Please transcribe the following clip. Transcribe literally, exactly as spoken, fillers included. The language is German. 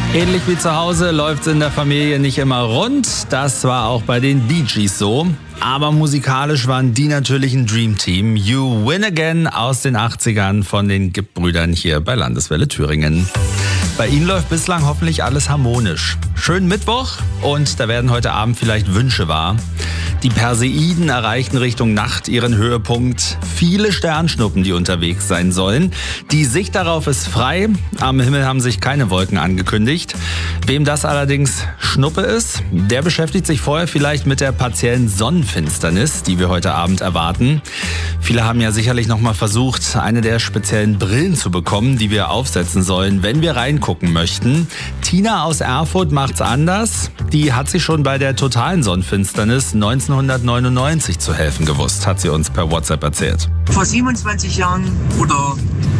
Ähnlich wie zu Hause läuft es in der Familie nicht immer rund. Das war auch bei den Bee Gees so. Aber musikalisch waren die natürlich ein Dreamteam. You Win Again aus den achtzigern von den Gibb-Brüdern hier bei Landeswelle Thüringen. Bei Ihnen läuft bislang hoffentlich alles harmonisch. Schönen Mittwoch und da werden heute Abend vielleicht Wünsche wahr. Die Perseiden erreichten Richtung Nacht ihren Höhepunkt. Viele Sternschnuppen, die unterwegs sein sollen. Die Sicht darauf ist frei. Am Himmel haben sich keine Wolken angekündigt. Wem das allerdings Schnuppe ist, der beschäftigt sich vorher vielleicht mit der partiellen Sonnenfinsternis, die wir heute Abend erwarten. Viele haben ja sicherlich noch mal versucht, eine der speziellen Brillen zu bekommen, die wir aufsetzen sollen, wenn wir reingucken möchten. Tina aus Erfurt macht's anders. Die hat sich schon bei der totalen Sonnenfinsternis neunzehnhundertneunundneunzig zu helfen gewusst, hat sie uns per WhatsApp erzählt. Vor siebenundzwanzig Jahren oder